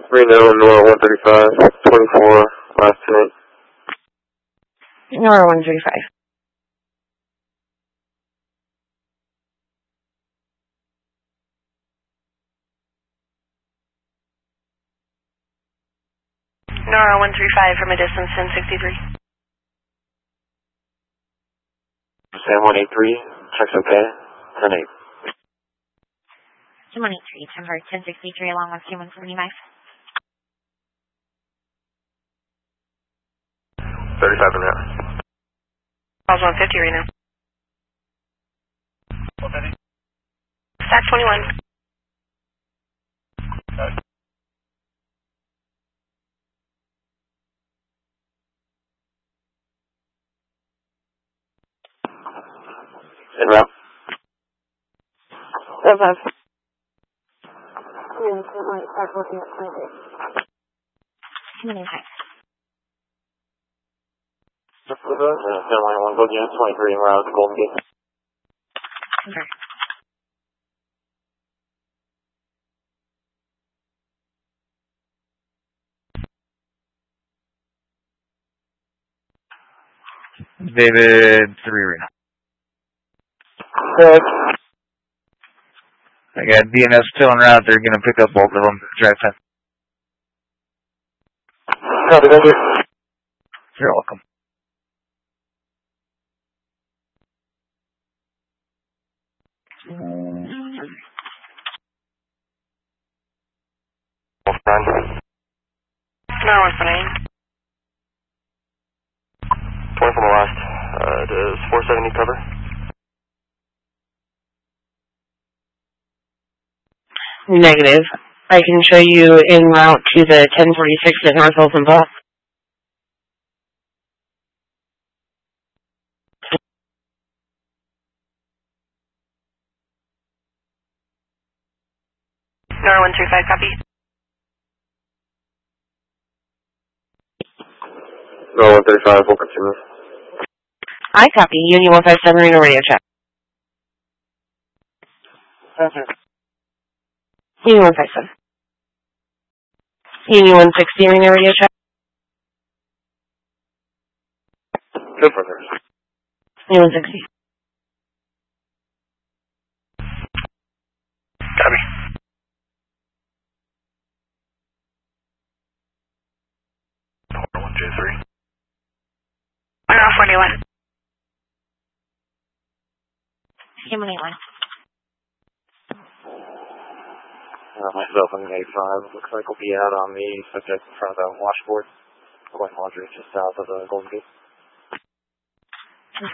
Reno, Nora 135, 24, last 10. Nora 135. Nora 135 from a distance 1063. Sam 183, checks okay, 10-8. Sam 183, Denver 1063 along with Sam 175. 35 in there. Calls 150 right now. 150. Stack 21. En route. Above. Start looking at 23. 25. San Line 1, booking 23, and we're out at the Golden Gate. Denver. David 3 Reno. Good. I got DNS still en route. They're going to pick up both of them. Drive time. Copy, thank you. You're welcome. Nora 149. 20 from the last. Does 47 need cover? Negative. I can show you en route to the 1046 at North Olson Ball. Nora 135, copy. No, 135, we'll continue. I copy. Union 157 Reno radio check. Union 157. Union 160 Reno radio check. Good for her. Union 160. Copy. Nora 123. Nora 41. Union 181. Myself on the 85. Looks like we'll be out on the subject in front of the washboard. Going laundry just south of the Golden Gate. Okay.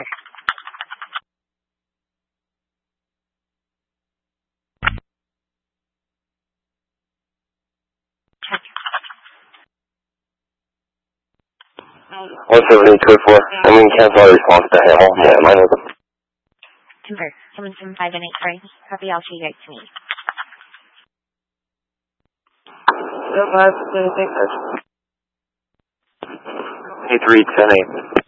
Check. 17824. And we can cancel our response to Hamill. Yeah, mine is. Denver 775 and 83. Copy. I'll show you guys to me. 5, 6. 83, 10, 8.